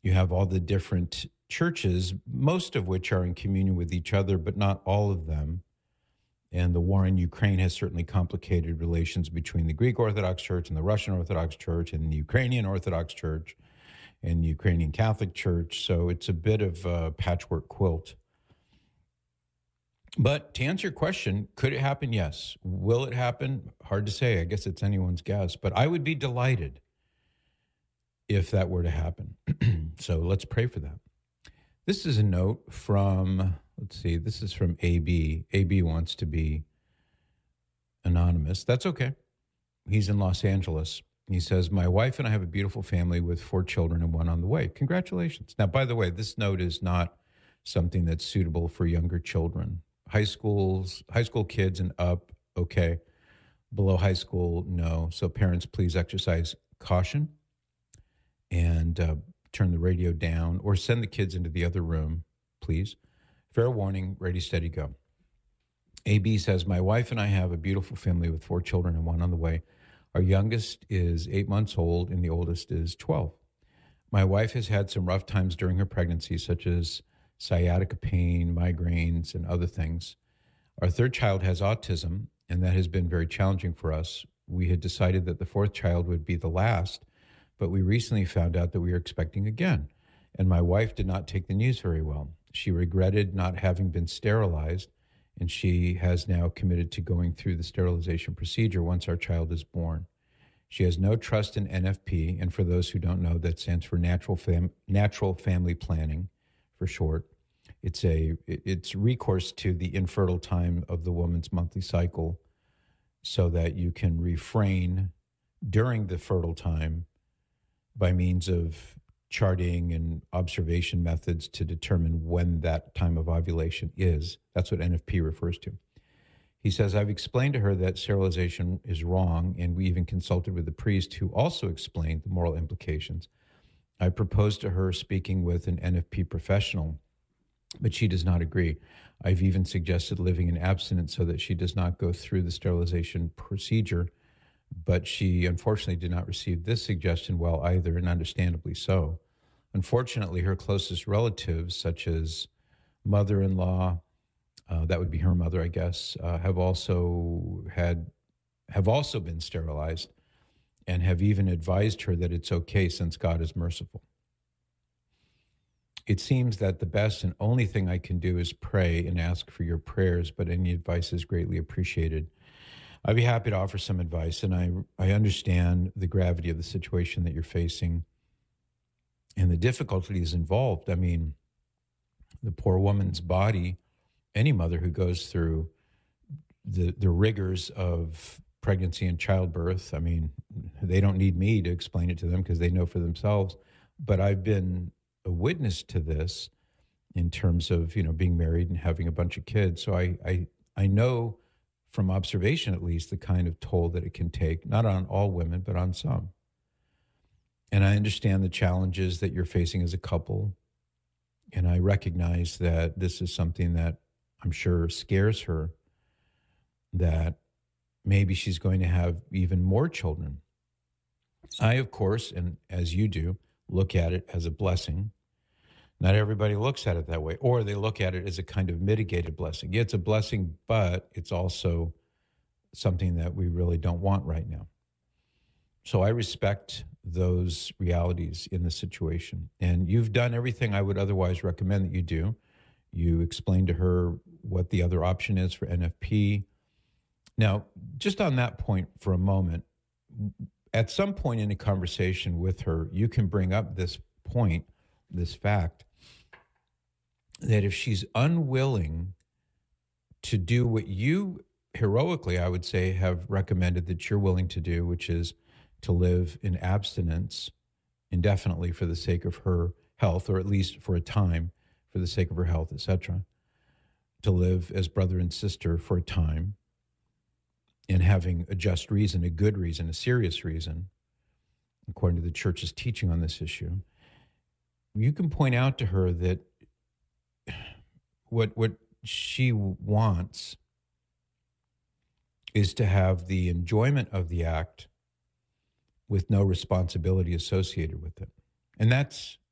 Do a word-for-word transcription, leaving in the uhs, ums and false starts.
You have all the different churches, most of which are in communion with each other, but not all of them. And the war in Ukraine has certainly complicated relations between the Greek Orthodox Church and the Russian Orthodox Church and the Ukrainian Orthodox Church and the Ukrainian Catholic Church. So it's a bit of a patchwork quilt. But to answer your question, could it happen? Yes. Will it happen? Hard to say. I guess it's anyone's guess. But I would be delighted if that were to happen. So let's pray for that. This is a note from, let's see, this is from A B. A B wants to be anonymous. That's okay. He's in Los Angeles. He says, my wife and I have a beautiful family with four children and one on the way. Congratulations. Now, by the way, this note is not something that's suitable for younger children. High schools, high school kids and up, okay. Below high school, no. So parents, please exercise caution and uh, turn the radio down or send the kids into the other room, please. Fair warning, ready, steady, go. A B says, my wife and I have a beautiful family with four children and one on the way. Our youngest is eight months old and the oldest is twelve. My wife has had some rough times during her pregnancy, such as sciatica pain, migraines, and other things. Our third child has autism, and that has been very challenging for us. We had decided that the fourth child would be the last, but we recently found out that we are expecting again, and my wife did not take the news very well. She regretted not having been sterilized, and she has now committed to going through the sterilization procedure once our child is born. She has no trust in N F P, and for those who don't know, that stands for Natural Fam- Natural Family Planning, for short. It's a it's recourse to the infertile time of the woman's monthly cycle so that you can refrain during the fertile time by means of charting and observation methods to determine when that time of ovulation is. That's what N F P refers to. He says, I've explained to her that sterilization is wrong, and we even consulted with the priest who also explained the moral implications. I proposed to her speaking with an N F P professional, but she does not agree. I've even suggested living in abstinence so that she does not go through the sterilization procedure, but she unfortunately did not receive this suggestion well either, and understandably so. Unfortunately, her closest relatives, such as mother-in-law, uh, that would be her mother, I guess, uh, have also had have also been sterilized and have even advised her that it's okay since God is merciful. It seems that the best and only thing I can do is pray and ask for your prayers, but any advice is greatly appreciated. I'd be happy to offer some advice, and I I understand the gravity of the situation that you're facing and the difficulties involved. I mean, the poor woman's body, any mother who goes through the the rigors of pregnancy and childbirth, I mean, they don't need me to explain it to them because they know for themselves. But I've been a witness to this in terms of, you know, being married and having a bunch of kids. So I I, I know from observation, at least, the kind of toll that it can take, not on all women, but on some. And I understand the challenges that you're facing as a couple. And I recognize that this is something that I'm sure scares her, that maybe she's going to have even more children. I, of course, and as you do, look at it as a blessing. Not everybody looks at it that way, or they look at it as a kind of mitigated blessing. Yeah, it's a blessing, but it's also something that we really don't want right now. So I respect those realities in the situation. And you've done everything I would otherwise recommend that you do. You explained to her what the other option is for N F P. Now, just on that point for a moment, at some point in a conversation with her, you can bring up this point, this fact, that if she's unwilling to do what you heroically, I would say, have recommended that you're willing to do, which is to live in abstinence indefinitely for the sake of her health, or at least for a time, for the sake of her health, et cetera, to live as brother and sister for a time, and having a just reason, a good reason, a serious reason, according to the church's teaching on this issue, you can point out to her that what what she wants is to have the enjoyment of the act with no responsibility associated with it. And that's